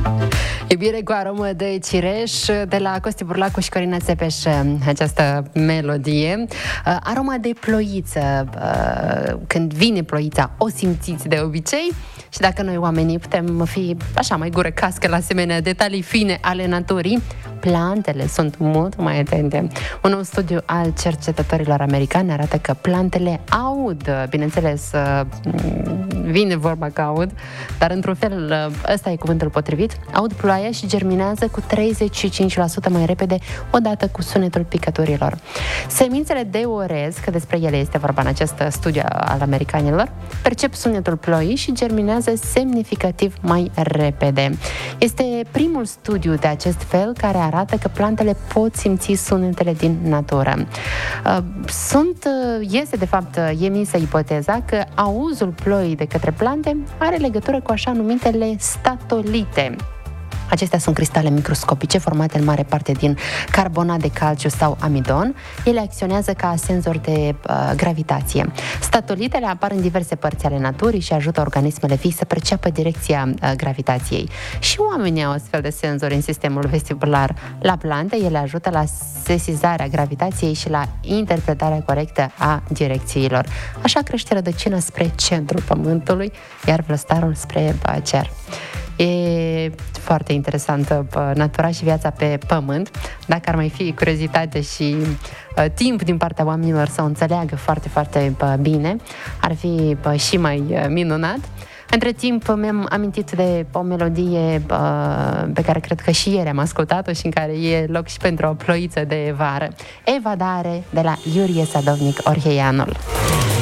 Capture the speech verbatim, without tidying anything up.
Iubire cu aromă de cireș, de la Costi Burlacu și Corina Țepeș, această melodie. Aroma de ploiță. Când vine ploița, o simțiți de obicei. Și dacă noi oamenii putem fi așa mai gură cască la asemenea detalii fine ale naturii, plantele sunt mult mai atente. Un nou studiu al cercetătorilor americani arată că plantele aud, bineînțeles, vine vorba că aud, dar într-un fel ăsta e cuvântul potrivit, aud ploaia și germinează cu treizeci și cinci la sută mai repede odată cu sunetul picăturilor. Semințele de orez, că despre ele este vorba în acest studiu al americanilor, percep sunetul ploii și germinează semnificativ mai repede. Este primul studiu de acest fel care arată că plantele pot simți sunetele din natură. Sunt, este de fapt emisă ipoteza că auzul ploii de către plante are legătură cu așa numitele statolite. Acestea sunt cristale microscopice formate în mare parte din carbonat de calciu sau amidon. Ele acționează ca senzori de uh, gravitație. Statolitele apar în diverse părți ale naturii și ajută organismele vii să perceapă direcția uh, gravitației. Și oamenii au astfel de senzori în sistemul vestibular. La plante, ele ajută la sesizarea gravitației și la interpretarea corectă a direcțiilor. Așa crește rădăcina spre centrul pământului, iar vlăstarul spre uh, cer. E foarte interesantă natura și viața pe pământ. Dacă ar mai fi curiozitate și uh, timp din partea oamenilor să o înțeleagă foarte, foarte uh, bine, ar fi uh, și mai uh, minunat. Între timp mi-am amintit de o melodie uh, pe care cred că și ieri am ascultat-o și în care e loc și pentru o ploiță de vară. Evadare de la Iurie Sadovnic Orheianul.